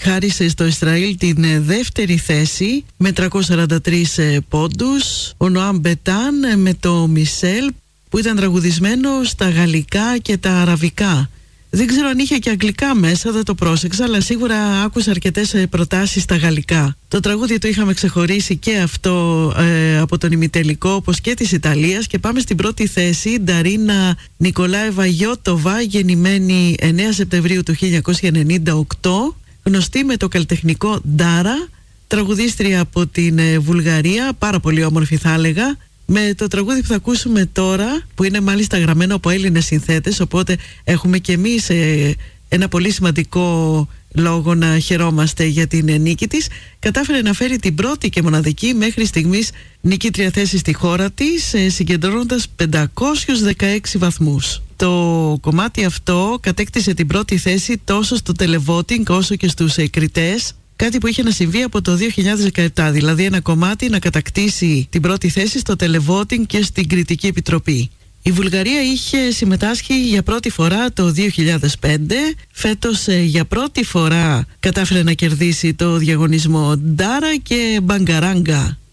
χάρισε στο Ισραήλ την δεύτερη θέση με 343 πόντους. Ο Νοάμ Μπετάν με το Μισελ, που ήταν τραγουδισμένο στα γαλλικά και τα αραβικά. Δεν ξέρω αν είχε και αγγλικά μέσα, δεν το πρόσεξα, αλλά σίγουρα άκουσα αρκετές προτάσεις στα γαλλικά. Το τραγούδι το είχαμε ξεχωρίσει και αυτό από τον ημιτελικό, όπως και της Ιταλίας. Και πάμε στην πρώτη θέση, Νταρίνα Νικολάεβα Γιώτοβα, γεννημένη 9 Σεπτεμβρίου του 1998, γνωστή με το καλλιτεχνικό Ντάρα, τραγουδίστρια από την Βουλγαρία, πάρα πολύ όμορφη θα έλεγα. Με το τραγούδι που θα ακούσουμε τώρα, που είναι μάλιστα γραμμένο από Έλληνες συνθέτες, οπότε έχουμε και εμείς ένα πολύ σημαντικό λόγο να χαιρόμαστε για την νίκη της, κατάφερε να φέρει την πρώτη και μοναδική μέχρι στιγμής νικήτρια θέση στη χώρα της, συγκεντρώνοντας 516 βαθμούς. Το κομμάτι αυτό κατέκτησε την πρώτη θέση τόσο στο televoting όσο και στους κριτές. Κάτι που είχε να συμβεί από το 2017, δηλαδή ένα κομμάτι να κατακτήσει την πρώτη θέση στο televoting και στην κριτική επιτροπή. Η Βουλγαρία είχε συμμετάσχει για πρώτη φορά το 2005. Φέτος για πρώτη φορά κατάφερε να κερδίσει το διαγωνισμό Ντάρα και Μπαγκαράγκα.